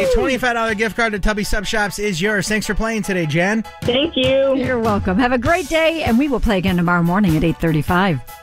$25 gift card to Tubby Sub Shops is yours. Thanks for playing today, Jen. Thank you. You're welcome. Have a great day, and we will play again tomorrow morning at 8:35.